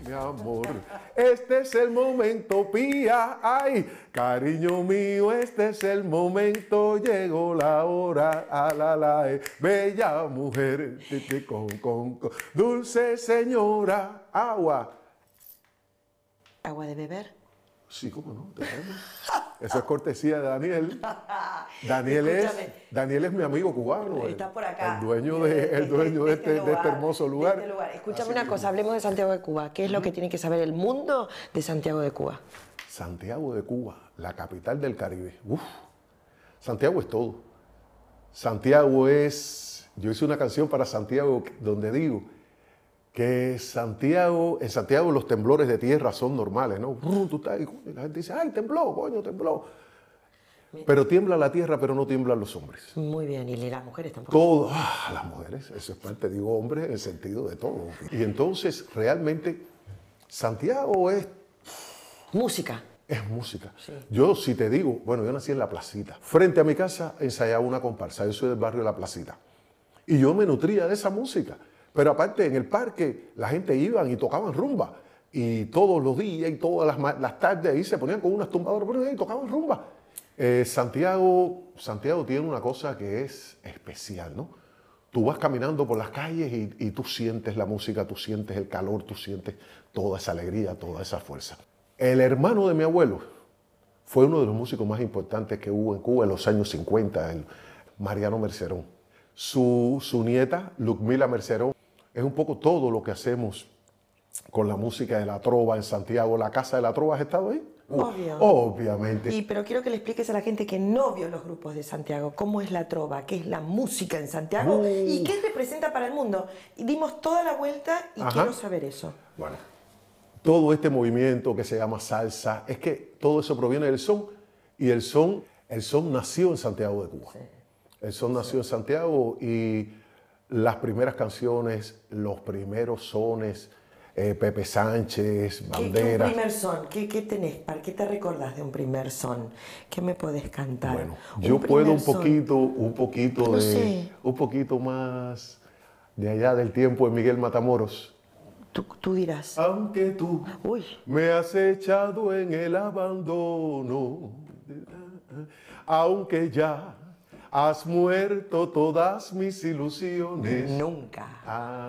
mi amor. Este es el momento, pía, ay, cariño mío, este es el momento, llegó la hora, bella mujer, con, dulce señora, agua. ¿Agua de beber? Sí, cómo no, tenemos. Eso es cortesía de Daniel. Daniel es mi amigo cubano. Está por acá. El dueño de este hermoso lugar. Escúchame una cosa, hablemos de Santiago de Cuba. ¿Qué es lo que tiene que saber el mundo de Santiago de Cuba? Santiago de Cuba, la capital del Caribe. Uf, Santiago es todo. Santiago es... Yo hice una canción para Santiago donde digo que en Santiago los temblores de tierra son normales, ¿no? Tú estás ahí, la gente dice, ay, tembló, coño, tembló. Pero tiembla la tierra, pero no tiemblan los hombres. Muy bien, y las mujeres tampoco. Todo, las mujeres, eso es parte, digo hombres en el sentido de todo. Y entonces, realmente, Santiago es... Música. Es música. Sí. Yo, si te digo, bueno, yo nací en La Placita. Frente a mi casa ensayaba una comparsa, yo soy del barrio de La Placita. Y yo me nutría de esa música. Pero aparte, en el parque, la gente iban y tocaban rumba. Y todos los días y todas las tardes ahí se ponían con unas tumbadoras y tocaban rumba. Santiago tiene una cosa que es especial, ¿no? Tú vas caminando por las calles y tú sientes la música, tú sientes el calor, tú sientes toda esa alegría, toda esa fuerza. El hermano de mi abuelo fue uno de los músicos más importantes que hubo en Cuba en los años 50, el Mariano Mercerón. Su nieta, Lucmila Mercerón, es un poco todo lo que hacemos con la música de la trova en Santiago. ¿La Casa de la Trova has estado ahí? Obvio. Obviamente. Pero quiero que le expliques a la gente que no vio los grupos de Santiago, cómo es la trova, qué es la música en Santiago y qué representa para el mundo. Y dimos toda la vuelta y quiero saber eso. Bueno, todo este movimiento que se llama salsa, es que todo eso proviene del son, y el son nació en Santiago de Cuba. Sí. El son nació en Santiago y las primeras canciones, los primeros sones, Pepe Sánchez, Bandera. ¿Qué un primer son? ¿Qué tenés? ¿Para qué te recordás de un primer son? ¿Qué me podés cantar? Bueno, yo puedo un poquito más de allá del tiempo de Miguel Matamoros. Tú dirás. Aunque tú me has echado en el abandono, aunque ya has muerto todas mis ilusiones. Nunca.